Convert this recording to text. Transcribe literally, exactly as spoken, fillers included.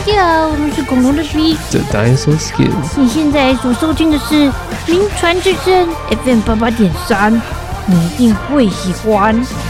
家好，我们是恐龙的 B， The Dinosaur Skin。 你现在所收听的是名传之声 F M 八八点三，你一定会喜欢。